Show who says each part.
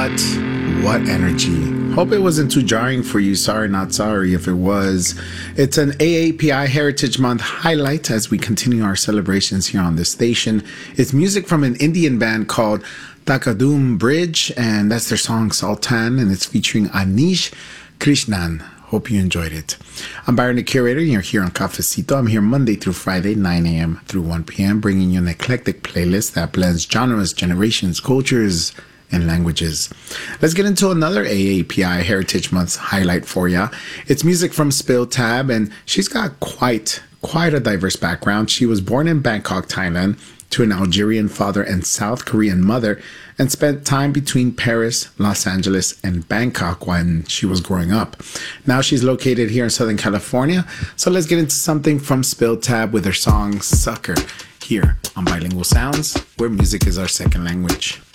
Speaker 1: What energy. Hope it wasn't too jarring for you. Sorry, not sorry if it was. It's an AAPI Heritage Month highlight as we continue our celebrations here on this station. It's music from an Indian band called Takadum Bridge, and that's their song Sultan, and it's featuring Anish Krishnan. Hope you enjoyed it. I'm Byron, the curator, and you're here on Cafecito. I'm here Monday through Friday, 9 a.m. through 1 p.m., bringing you an eclectic playlist that blends genres, generations, cultures, and languages. Let's get into another AAPI Heritage Month highlight for ya. It's music from Spill Tab, and she's got quite a diverse background. She was born in Bangkok, Thailand, to an Algerian father and South Korean mother, and spent time between Paris, Los Angeles, and Bangkok when she was growing up. Now she's located here in Southern California, so let's get into something from Spill Tab with her song Sucker, here on Bilingual Sounds, where music is our second language.